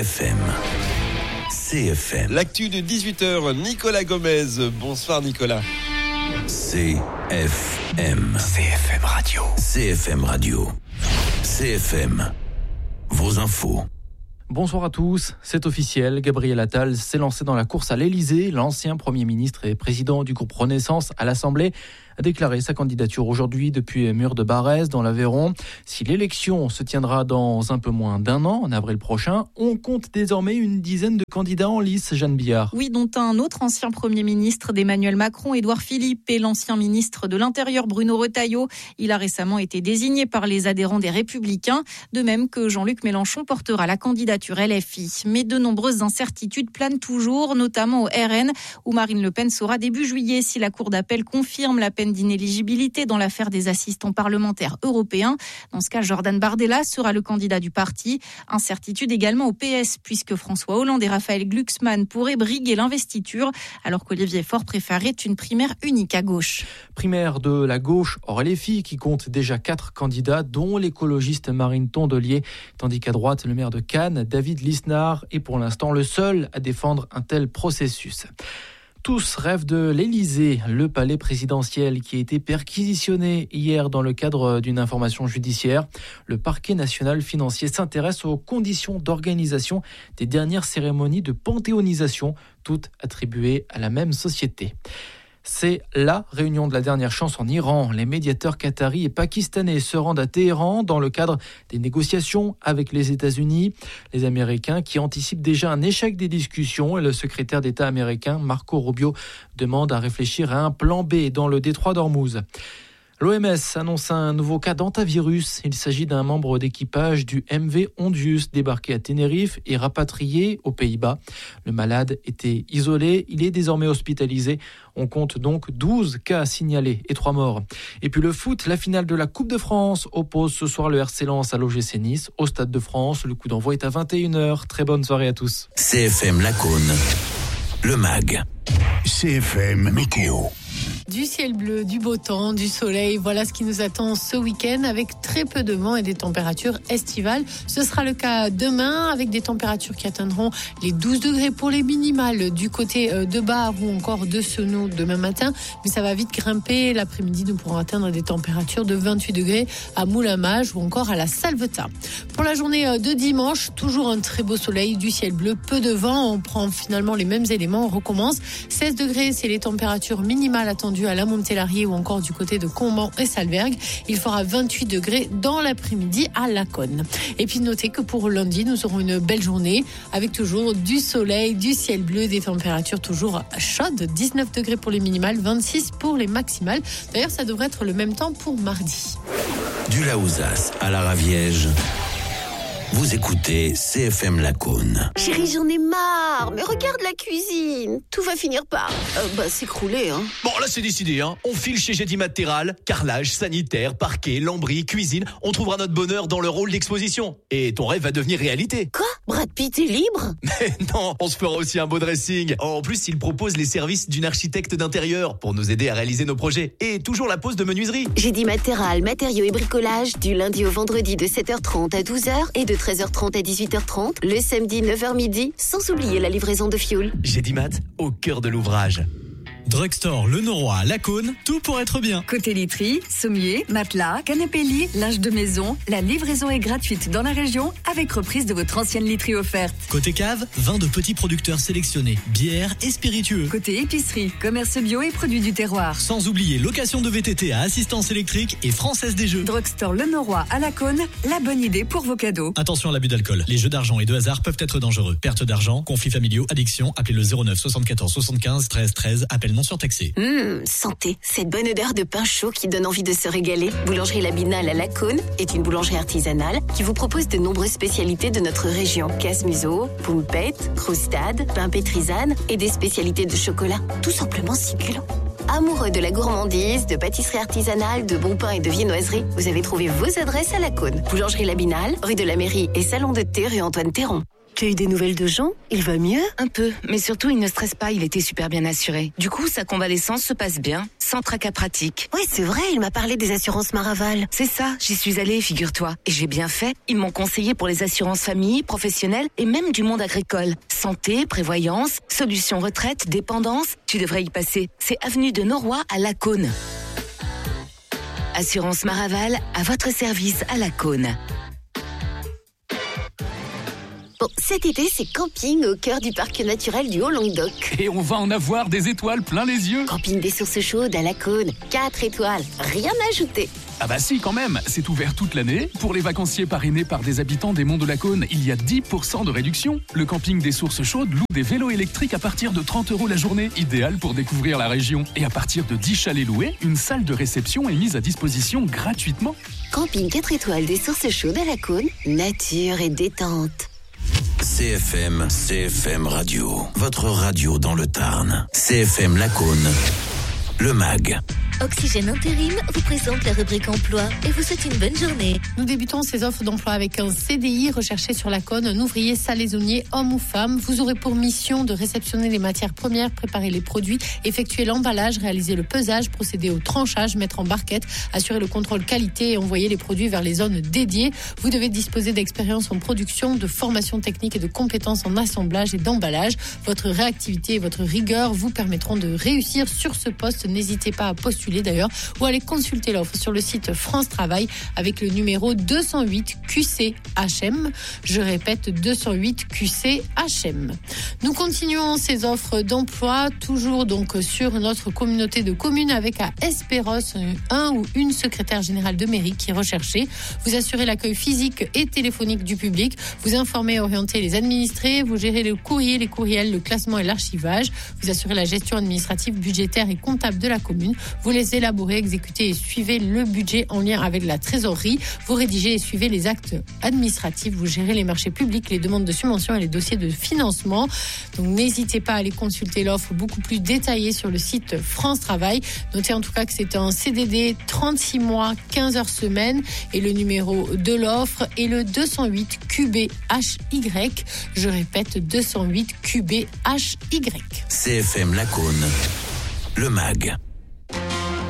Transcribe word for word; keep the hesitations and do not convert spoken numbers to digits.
F M. C F M. L'actu de dix-huit heures, Nicolas Gomez. Bonsoir Nicolas. C F M. C F M Radio. C F M Radio. C F M. Vos infos. Bonsoir à tous, c'est officiel, Gabriel Attal s'est lancé dans la course à l'Elysée. L'ancien Premier ministre et président du groupe Renaissance à l'Assemblée a déclaré sa candidature aujourd'hui depuis Mur de Barrès dans l'Aveyron. Si l'élection se tiendra dans un peu moins d'un an, en avril prochain, on compte désormais une dizaine de candidats en lice, Jeanne Billard. Oui, dont un autre ancien Premier ministre d'Emmanuel Macron, Édouard Philippe, et l'ancien ministre de l'Intérieur, Bruno Retailleau. Il a récemment été désigné par les adhérents des Républicains, de même que Jean-Luc Mélenchon portera la candidature L F I. Mais de nombreuses incertitudes planent toujours, notamment au R N, où Marine Le Pen saura début juillet si la Cour d'appel confirme la peine d'inéligibilité dans l'affaire des assistants parlementaires européens. Dans ce cas, Jordan Bardella sera le candidat du parti. Incertitude également au P S, puisque François Hollande et Raphaël Glucksmann pourraient briguer l'investiture, alors qu'Olivier Faure préférerait une primaire unique à gauche. Primaire de la gauche hors L F I, qui compte déjà quatre candidats, dont l'écologiste Marine Tondelier, tandis qu'à droite, le maire de Cannes, David Lisnard, est pour l'instant le seul à défendre un tel processus. Tous rêvent de l'Elysée, le palais présidentiel qui a été perquisitionné hier dans le cadre d'une information judiciaire. Le parquet national financier s'intéresse aux conditions d'organisation des dernières cérémonies de panthéonisation, toutes attribuées à la même société. C'est la réunion de la dernière chance en Iran. Les médiateurs qataris et pakistanais se rendent à Téhéran dans le cadre des négociations avec les États-Unis. Les Américains qui anticipent déjà un échec des discussions, et le secrétaire d'État américain Marco Rubio demande à réfléchir à un plan B dans le détroit d'Ormuz. L'O M S annonce un nouveau cas d'hantavirus. Il s'agit d'un membre d'équipage du M V Hondius débarqué à Tenerife et rapatrié aux Pays-Bas. Le malade était isolé, il est désormais hospitalisé. On compte donc douze cas signalés et trois morts. Et puis le foot, la finale de la Coupe de France oppose ce soir le R C Lens à l'O G C Nice au Stade de France. Le coup d'envoi est à vingt et une heures. Très bonne soirée à tous. C F M Lacaune, le M A G. C F M Météo. Du ciel bleu, du beau temps, du soleil, voilà ce qui nous attend ce week-end avec très peu de vent et des températures estivales. Ce sera le cas demain avec des températures qui atteindront les douze degrés pour les minimales du côté de Bar ou encore de Senou demain matin. Mais ça va vite grimper. L'après-midi, nous pourrons atteindre des températures de vingt-huit degrés à Moulamage ou encore à la Salvetat. Pour la journée de dimanche, toujours un très beau soleil, du ciel bleu, peu de vent. On prend finalement les mêmes éléments, on recommence. seize degrés, c'est les températures minimales attendues à la Montélarié ou encore du côté de Comban et Salberg. Il fera vingt-huit degrés dans l'après-midi à Laconne. Et puis notez que pour lundi, nous aurons une belle journée avec toujours du soleil, du ciel bleu, des températures toujours chaudes. dix-neuf degrés pour les minimales, vingt-six pour les maximales. D'ailleurs, ça devrait être le même temps pour mardi. Du Laouzas à la Raviège. Vous écoutez C F M Lacaune. Chérie, j'en ai marre, mais regarde la cuisine. Tout va finir par euh, bah, s'écrouler. Hein. Bon, là, c'est décidé. Hein. On file chez Gédimat Terral. Carrelage, sanitaire, parquet, lambris, cuisine. On trouvera notre bonheur dans le rôle d'exposition. Et ton rêve va devenir réalité. Quoi ? Brad Pitt est libre ? Mais non, on se fera aussi un beau dressing. En plus, il propose les services d'une architecte d'intérieur pour nous aider à réaliser nos projets. Et toujours la pose de menuiserie. Gédimat Terral, matériaux et bricolage, du lundi au vendredi de sept heures trente à douze heures et de treize heures trente à dix-huit heures trente, le samedi neuf heures midi, sans oublier la livraison de fioul. Gédimat, au cœur de l'ouvrage. Drugstore Le Noroy à Lacaune, tout pour être bien. Côté literie, sommier, matelas, canapé lit, linge de maison, la livraison est gratuite dans la région avec reprise de votre ancienne literie offerte. Côté cave, vin de petits producteurs sélectionnés, bières et spiritueux. Côté épicerie, commerce bio et produits du terroir. Sans oublier location de V T T à assistance électrique et Française des Jeux. Drugstore Le Noroy à Lacaune, la bonne idée pour vos cadeaux. Attention à l'abus d'alcool. Les jeux d'argent et de hasard peuvent être dangereux. Perte d'argent, conflits familiaux, addiction, appelez le zéro neuf soixante-quatorze soixante-quinze treize treize, appel non surtaxé. Mmh, santé, cette bonne odeur de pain chaud qui donne envie de se régaler. Boulangerie La Binale à Lacaune est une boulangerie artisanale qui vous propose de nombreuses spécialités de notre région. Casse-museau, poumpette, croustade, pain pétrisane et des spécialités de chocolat. Tout simplement succulent. Amoureux de la gourmandise, de pâtisserie artisanale, de bons pains et de viennoiserie, vous avez trouvé vos adresses à Lacaune. Boulangerie La Binale, rue de la Mairie et salon de thé rue Antoine Théron. Tu as eu des nouvelles de Jean? Il va mieux? Un peu, mais surtout il ne stresse pas, il était super bien assuré. Du coup, sa convalescence se passe bien, sans tracas pratiques. Oui, c'est vrai, il m'a parlé des assurances Maraval. C'est ça, j'y suis allée, figure-toi. Et j'ai bien fait, ils m'ont conseillé pour les assurances famille, professionnelles et même du monde agricole. Santé, prévoyance, solutions retraite, dépendance, tu devrais y passer. C'est avenue de Noroy à Lacaune. Assurance Maraval, à votre service à Lacaune. Bon, cet été, c'est camping au cœur du parc naturel du Haut-Languedoc. Et on va en avoir des étoiles plein les yeux. Camping des sources chaudes à Lacaune, quatre étoiles, rien à ajouter. Ah bah si, quand même, c'est ouvert toute l'année. Pour les vacanciers parrainés par des habitants des Monts de Lacaune, il y a dix pour cent de réduction. Le camping des sources chaudes loue des vélos électriques à partir de trente euros la journée, idéal pour découvrir la région. Et à partir de dix chalets loués, une salle de réception est mise à disposition gratuitement. Camping quatre étoiles des sources chaudes à Lacaune, nature et détente. C F M, C F M Radio, votre radio dans le Tarn. C F M Lacaune, le M A G. Oxygène Intérim vous présente la rubrique emploi et vous souhaite une bonne journée. Nous débutons ces offres d'emploi avec un C D I recherché sur Lacaune, un ouvrier salaisonnier, homme ou femme. Vous aurez pour mission de réceptionner les matières premières, préparer les produits, effectuer l'emballage, réaliser le pesage, procéder au tranchage, mettre en barquette, assurer le contrôle qualité et envoyer les produits vers les zones dédiées. Vous devez disposer d'expérience en production, de formation technique et de compétences en assemblage et d'emballage. Votre réactivité et votre rigueur vous permettront de réussir sur ce poste. N'hésitez pas à postuler d'ailleurs ou aller consulter l'offre sur le site France Travail avec le numéro deux cent huit Q C H M. Je répète, deux cent huit Q C H M. Nous continuons ces offres d'emploi toujours donc sur notre communauté de communes avec à Espéros un ou une secrétaire générale de mairie qui est recherchée. Vous assurez l'accueil physique et téléphonique du public, vous informez et orientez les administrés, vous gérez le courrier, les courriels, le classement et l'archivage, vous assurez la gestion administrative, budgétaire et comptable de la commune, vous les élaborez, exécutez et suivez le budget en lien avec la trésorerie, vous rédigez et suivez les actes administratifs, vous gérez les marchés publics, les demandes de subventions et les dossiers de financement. Donc n'hésitez pas à aller consulter l'offre beaucoup plus détaillée sur le site France Travail. Notez en tout cas que c'est un C D D trente-six mois, quinze heures semaine et le numéro de l'offre est le deux cent huit Q B H Y. Je répète, deux cent huit Q B H Y. C F M Lacaune, le M A G.